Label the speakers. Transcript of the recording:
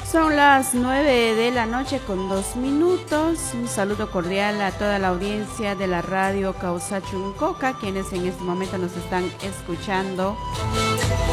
Speaker 1: Son las 9 de la noche con 2 minutos. Un saludo cordial a toda la audiencia de la radio Causachuncoca, quienes en este momento nos están escuchando